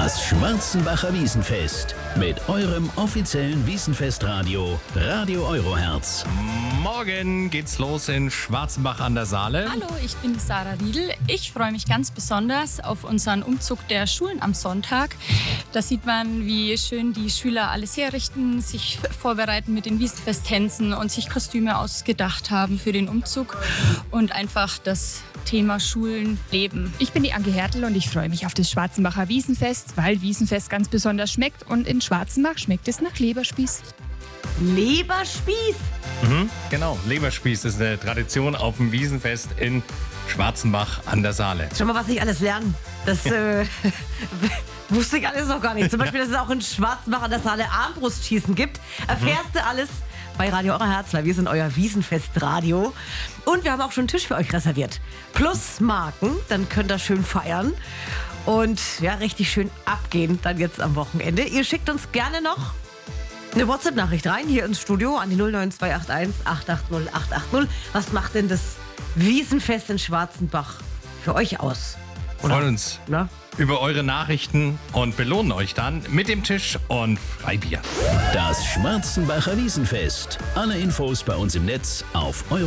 Das Schwarzenbacher Wiesenfest mit eurem offiziellen Wiesenfestradio Radio Eurohertz. Morgen geht's los in Schwarzenbach an der Saale. Hallo, ich bin Sarah Riedl. Ich freue mich ganz besonders auf unseren Umzug der Schulen am Sonntag. Da sieht man, wie schön die Schüler alles herrichten, sich vorbereiten mit den Wiesenfesttänzen und sich Kostüme ausgedacht haben für den Umzug und einfach das Thema Schulen leben. Ich bin die Anke Hertel und ich freue mich auf das Schwarzenbacher Wiesenfest, weil Wiesenfest ganz besonders schmeckt und in Schwarzenbach schmeckt es nach Leberspieß. Leberspieß? Genau, Leberspieß ist eine Tradition auf dem Wiesenfest in Schwarzenbach an der Saale. Schau mal, was ich alles lerne. Das wusste ich alles noch gar nicht. Zum Beispiel, dass es auch in Schwarzenbach an der Saale Armbrustschießen gibt. Erfährst du alles bei Radio Euroherz, weil wir sind euer Wiesenfestradio. Und wir haben auch schon einen Tisch für euch reserviert. Plus Marken, dann könnt ihr schön feiern. Und ja, richtig schön abgehen dann jetzt am Wochenende. Ihr schickt uns gerne noch eine WhatsApp-Nachricht rein, hier ins Studio an die 09281 880 880. Was macht denn das Wiesenfest in Schwarzenbach für euch aus? Freuen uns Na? über eure Nachrichten und belohnen euch dann mit dem Tisch und Freibier. Das Schwarzenbacher Wiesenfest. Alle Infos bei uns im Netz auf